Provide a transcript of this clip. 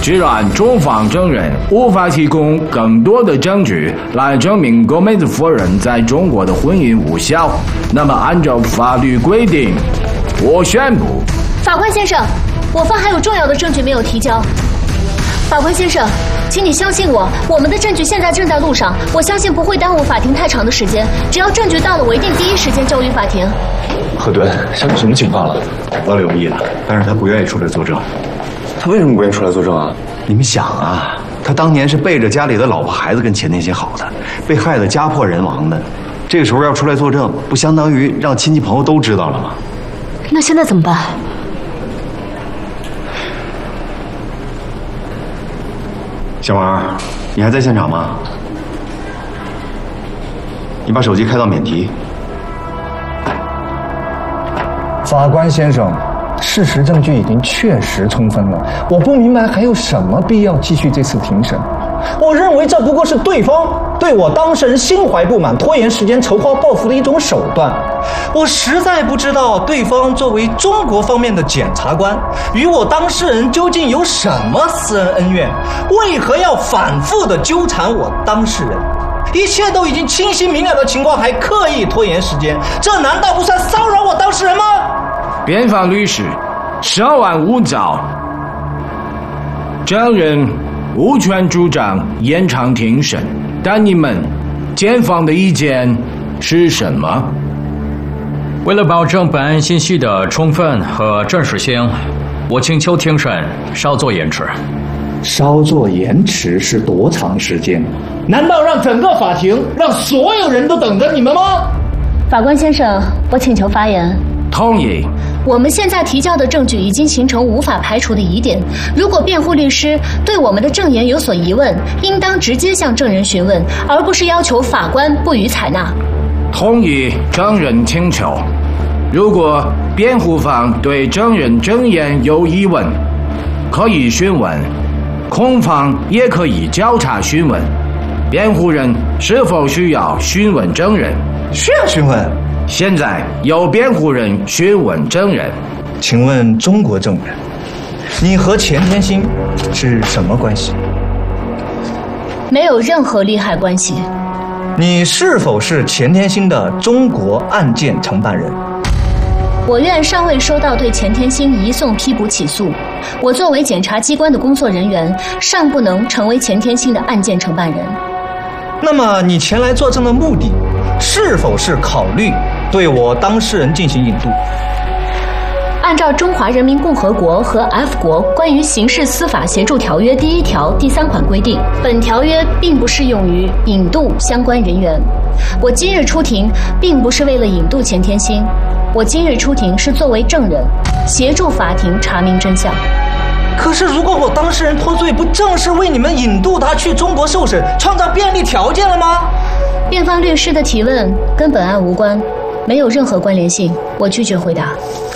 既然中方证人无法提供更多的证据来证明戈梅兹夫人在中国的婚姻无效，那么按照法律规定，我宣布。 法官先生，我方还有重要的证据没有提交。法官先生，请你相信我，我们的证据现在正在路上，我相信不会耽误法庭太长的时间。只要证据到了，我一定第一时间交于法庭。 贺敦，现在什么情况了？我留意了，但是他不愿意出来作证。他为什么不愿意出来作证啊？ 你们想啊，他当年是背着家里的老婆孩子跟钱天星好的，被害得家破人亡的。这个时候要出来作证，不相当于让亲戚朋友都知道了吗？ 那现在怎么办？ 小王，你还在现场吗？你把手机开到免提。 法官先生，事实证据已经确实充分了，我不明白还有什么必要继续这次庭审。我认为这不过是对方对我当事人心怀不满、拖延时间、筹划报复的一种手段。我实在不知道对方作为中国方面的检察官，与我当事人究竟有什么私人恩怨，为何要反复的纠缠我当事人？一切都已经清晰明了的情况，还刻意拖延时间，这难道不算骚扰我当事人吗？ 辩方律师，稍安勿躁。证人无权主张延长庭审，但你们检方的意见是什么？ 为了保证本案信息的充分和真实性，我请求庭审稍作延迟。 稍作延迟是多长时间？难道让整个法庭、让所有人都等着你们吗？ 法官先生，我请求发言。 同意。 我们现在提交的证据已经形成无法排除的疑点，如果辩护律师对我们的证言有所疑问，应当直接向证人询问，而不是要求法官不予采纳。 同意证人请求。如果辩护方对证人证言有疑问，可以询问，控方也可以交叉询问。辩护人是否需要询问证人？ 需要询问。 现在由辩护人询问证人。 请问中国证人，你和钱天星是什么关系？ 没有任何利害关系。 你是否是钱天星的中国案件承办人？ 我院尚未收到对钱天星移送批捕起诉，我作为检察机关的工作人员，尚不能成为钱天星的案件承办人。 那么你前来作证的目的，是否是考虑对我当事人进行引渡？ 按照《中华人民共和国和 F 国关于刑事司法协助条约》第1条第3款规定，本条约并不适用于引渡相关人员。我今日出庭并不是为了引渡钱天星，我今日出庭是作为证人，协助法庭查明真相。 可是如果我当事人脱罪，不正是为你们引渡他去中国受审创造便利条件了吗？ 辩方律师的提问跟本案无关，没有任何关联性，我拒绝回答。